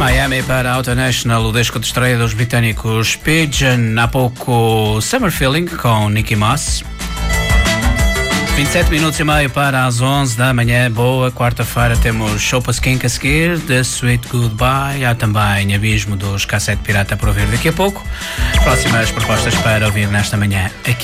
Miami para Auto National, o disco de estreia dos britânicos Pigeon. Há pouco Summer Feeling com Nicky Moss. 27 minutos e meio para as 11 da manhã. Boa quarta-feira. Temos Sopa Skink a seguir, The Sweet Goodbye. Há também Abismo dos Cassete Pirata por ouvir daqui a pouco. Próximas propostas para ouvir nesta manhã aqui.